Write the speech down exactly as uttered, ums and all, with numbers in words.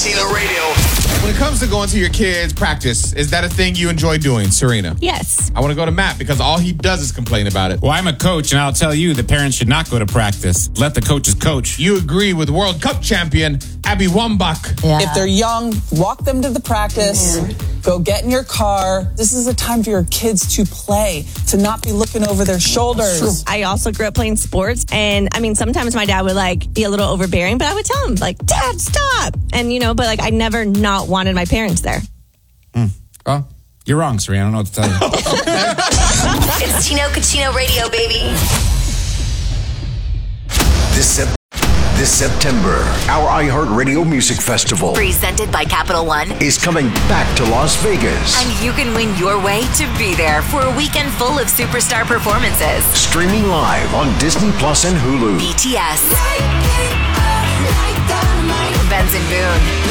Kachino Radio. When it comes to going to your kids' practice, is that a thing you enjoy doing, Serena? Yes. I want to go to Matt because all he does is complain about it. Well, I'm a coach, and I'll tell you, the parents should not go to practice. Let the coaches coach. You agree with World Cup champion Abby Wambach. Yeah. If they're young, walk them to the practice. Yeah. Go get in your car. This is a time for your kids to play, to not be looking over their shoulders. I also grew up playing sports, and I mean, sometimes my dad would like be a little overbearing, but I would tell him like, "Dad, stop!" And you know, but like I never not wanted my parents there. Mm. Well, you're wrong, Serena. I don't know what to tell you. It's Tino Kachino Radio, baby. This September. This September, our iHeartRadio Music Festival, presented by Capital One, is coming back to Las Vegas. And you can win your way to be there for a weekend full of superstar performances. Streaming live on Disney Plus and Hulu. B T S, Benson Boone,